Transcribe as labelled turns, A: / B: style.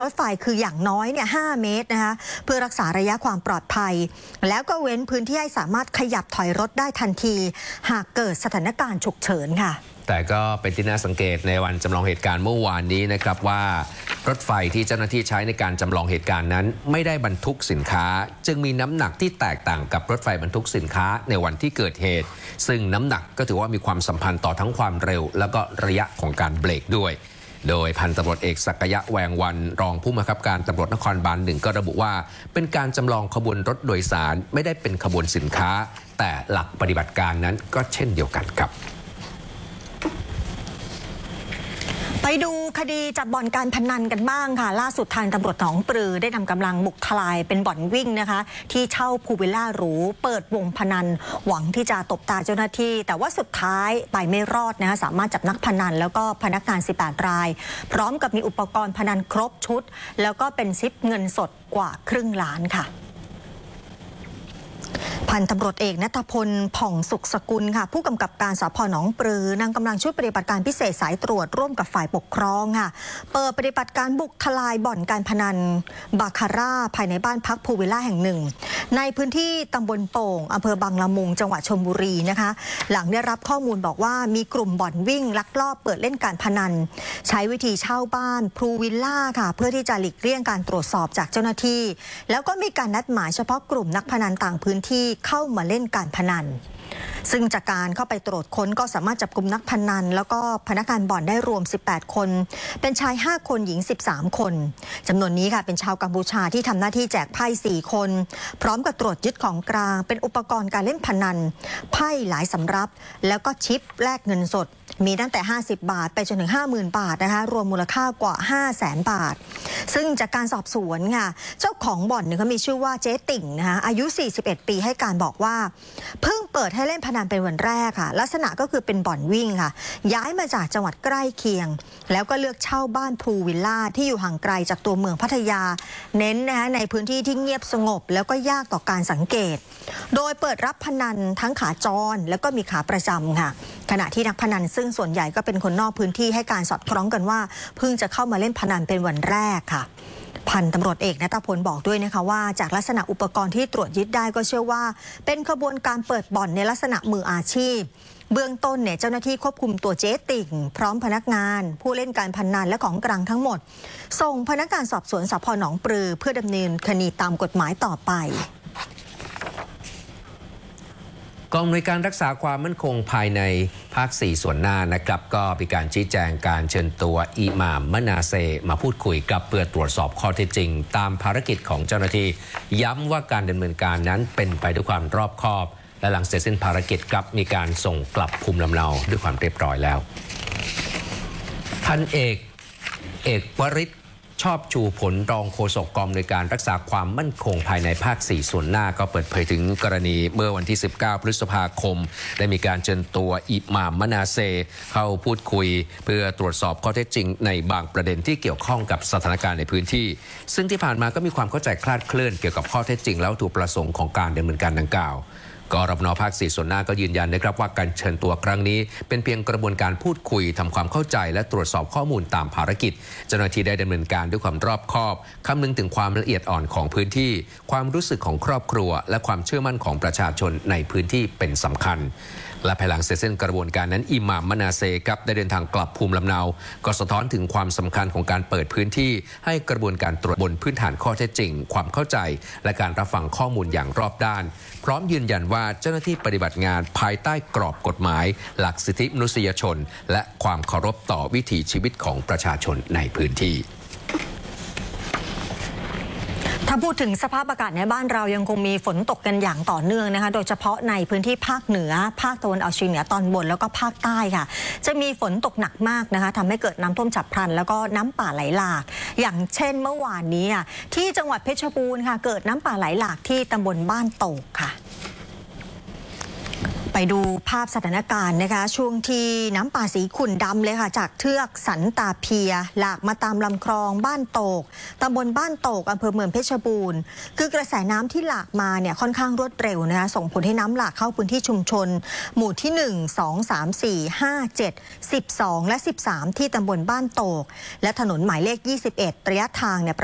A: รถไฟคืออย่างน้อยเนี่ย5 เมตรนะคะเพื่อรักษาระยะความปลอดภัยแล้วก็เว้นพื้นที่ให้สามารถขยับถอยรถได้ทันทีหากเกิดสถานการณ์ฉุกเฉินค่ะ
B: แต่ก็เป็นที่น่าสังเกตในวันจำลองเหตุการณ์เมื่อวานนี้นะครับว่ารถไฟที่เจ้าหน้าที่ใช้ในการจำลองเหตุการณ์นั้นไม่ได้บรรทุกสินค้าจึงมีน้ำหนักที่แตกต่างกับรถไฟบรรทุกสินค้าในวันที่เกิดเหตุซึ่งน้ำหนักก็ถือว่ามีความสัมพันธ์ต่อทั้งความเร็วแล้วก็ระยะของการเบรกด้วยโดยพันตำรวจเอกศักยะแวงวันรองผู้บังคับการตำรวจนครบาล 1ก็ระบุว่าเป็นการจำลองขบวนรถโดยสารไม่ได้เป็นขบวนสินค้าแต่หลักปฏิบัติการนั้นก็เช่นเดียวกันครับ
A: ไปดูคดีจับบ่อนการพนันกันบ้างค่ะล่าสุดทางตำรวจหนองปลือได้นำกำลังบุกทลายเป็นบ่อนวิ่งนะคะที่เช่าพูลวิลล่าหรูเปิดวงพนันหวังที่จะตบตาเจ้าหน้าที่แต่ว่าสุดท้ายไปไม่รอดนะคะสามารถจับนักพนันแล้วก็พนักงาน18 รายพร้อมกับมีอุปกรณ์พนันครบชุดแล้วก็เป็นซิปเงินสดกว่า1/2 ล้านค่ะพันตำรวจเอกณัฐพลผ่องสุขสกุลค่ะผู้กำกับการสภ.หนองปลือนำกำลังชุดปฏิบัติการพิเศษสายตรวจร่วมกับฝ่ายปกครองค่ะเปิดปฏิบัติการบุกทลายบ่อนการพนันบาคาร่าภายในบ้านพักพูลวิลล่าแห่งหนึ่งในพื้นที่ตำบลโป่งอำเภอบางละมุงจังหวัดชลบุรีนะคะหลังได้รับข้อมูลบอกว่ามีกลุ่มบ่อนวิ่งลักลอบเปิดเล่นการพนันใช้วิธีเช่าบ้านพูลวิลล่าค่ะเพื่อที่จะหลีกเลี่ยงการตรวจสอบจากเจ้าหน้าที่แล้วก็มีการนัดหมายเฉพาะกลุ่มนักพนันต่างพื้นที่เข้ามาเล่นการพนันซึ่งจากการเข้าไปตรวจค้นก็สามารถจับกุมนักพนันแล้วก็พนักงานบ่อนได้รวม18 คนเป็นชาย5 คนหญิง13 คนจำนวนนี้ค่ะเป็นชาวกัมพูชาที่ทำหน้าที่แจกไพ่4 คนพร้อมกับตรวจยึดของกลางเป็นอุปกรณ์การเล่นพนันไพ่หลายสำรับแล้วก็ชิปแลกเงินสดมีตั้งแต่50 บาทไปจนถึง 50,000 บาทนะคะรวมมูลค่ากว่า 500,000 บาทซึ่งจากการสอบสวนค่ะเจ้าของบ่อนเนี่ยเขามีชื่อว่าเจ๊ติ่งนะคะอายุ41 ปีให้การบอกว่าเพิ่งเปิดให้เล่นพนันเป็นวันแรกค่ะลักษณะก็คือเป็นบ่อนวิ่งค่ะย้ายมาจากจังหวัดใกล้เคียงแล้วก็เลือกเช่าบ้านพูลวิลล่าที่อยู่ห่างไกลจากตัวเมืองพัทยาเน้นนะคะในพื้นที่ที่เงียบสงบแล้วก็ยากต่อการสังเกตโดยเปิดรับพนันทั้งขาจรแล้วก็มีขาประจำค่ะขณะที่นักพนันซึ่งส่วนใหญ่ก็เป็นคนนอกพื้นที่ให้การสอดคล้องกันว่าเพิ่งจะเข้ามาเล่นพนันเป็นวันแรกค่ะพันตำรวจเอกณัฐพลบอกด้วยนะคะว่าจากลักษณะอุปกรณ์ที่ตรวจยึดได้ก็เชื่อว่าเป็นขบวนการเปิดบ่อนในลักษณะมืออาชีพเบื้องต้นเนี่ยเจ้าหน้าที่ควบคุมตัวเจ๊ติ่งพร้อมพนักงานผู้เล่นการพนันและของกลางทั้งหมดส่งพนักงานสอบสวนสภ.หนองปลือเพื่อดำเนินคดีตามกฎหมายต่อไป
B: กองอำนวยการรักษาความมั่นคงภายในภาค 4 ส่วนหน้านะครับก็มีการชี้แจงการเชิญตัวอิหม่ามมะนาเซมาพูดคุยกับเพื่อตรวจสอบข้อเท็จจริงตามภารกิจของเจ้าหน้าที่ย้ำว่าการดำเนินการนั้นเป็นไปด้วยความรอบคอบและหลังเสร็จสิ้นภารกิจครับมีการส่งกลับภูมิลำเนาด้วยความเรียบร้อยแล้วพันเอกวริศชอบชูผลรองโฆษกกองอำนวยการรักษาความมั่นคงภายในภาค 4 ส่วนหน้าก็เปิดเผยถึงกรณีเมื่อวันที่19 พฤษภาคมได้มีการเชิญตัวอิหม่ามมะนาเซเข้าพูดคุยเพื่อตรวจสอบข้อเท็จจริงในบางประเด็นที่เกี่ยวข้องกับสถานการณ์ในพื้นที่ซึ่งที่ผ่านมาก็มีความเข้าใจคลาดเคลื่อนเกี่ยวกับข้อเท็จจริงและวัตถุประสงค์ของการดำเนินการดังกล่าวกรบน.ภาค 4 ส่วนหน้าก็ยืนยันนะครับว่าการเชิญตัวครั้งนี้เป็นเพียงกระบวนการพูดคุยทำความเข้าใจและตรวจสอบข้อมูลตามภารกิจเจ้าหน้าที่ได้ดำเนินการด้วยความรอบคอบคำนึงถึงความละเอียดอ่อนของพื้นที่ความรู้สึกของครอบครัวและความเชื่อมั่นของประชาชนในพื้นที่เป็นสำคัญและภายหลังเสร็จสิ้นกระบวนการนั้นอิหม่ามมะนาเซครับได้เดินทางกลับภูมิลำเนาก็สะท้อนถึงความสำคัญของการเปิดพื้นที่ให้กระบวนการตรวจบนพื้นฐานข้อเท็จจริงความเข้าใจและการรับฟังข้อมูลอย่างรอบด้านพร้อมยืนยันว่าเจ้าหน้าที่ปฏิบัติงานภายใต้กรอบกฎหมายหลักสิทธิมนุษยชนและความเคารพต่อวิถีชีวิตของประชาชนในพื้นที่
A: ถ้าพูดถึงสภาพอากาศในบ้านเรายังคงมีฝนตกกันอย่างต่อเนื่องนะคะโดยเฉพาะในพื้นที่ภาคเหนือภาคตะวันออกเฉียงเหนือตอนบนแล้วก็ภาคใต้ค่ะจะมีฝนตกหนักมากนะคะทำให้เกิดน้ำท่วมฉับพลันแล้วก็น้ำป่าไหลหลากอย่างเช่นเมื่อวานนี้ที่จังหวัดเพชรบูรณ์ค่ะเกิดน้ำป่าไหลหลากที่ตำบลบ้านโตกค่ะไปดูภาพสถานการณ์นะคะช่วงที่น้ำป่าสีขุ่นดำเลยค่ะจากเทือกสันตาเพียหลากมาตามลำคลองบ้านโตกตำบลบ้านโตกอำเภอเมืองเพชรบูรณ์คือกระแสน้ำที่หลากมาเนี่ยค่อนข้างรวดเร็วนะคะส่งผลให้น้ำหลากเข้าพื้นที่ชุมชนหมู่ที่1 2 3 4 5 7 12และ13ที่ตำบลบ้านโตกและถนนหมายเลข21ระยะทางเนี่ย